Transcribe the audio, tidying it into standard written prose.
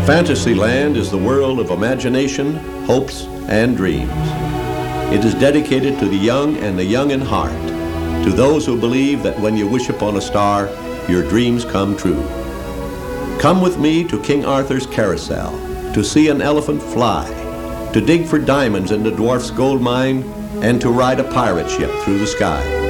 Fantasyland is the world of imagination, hopes, and dreams. It is dedicated to the young and the young in heart, to those who believe that when you wish upon a star, your dreams come true. Come with me to King Arthur's carousel, to see an elephant fly, to dig for diamonds in the dwarf's gold mine, and to ride a pirate ship through the sky.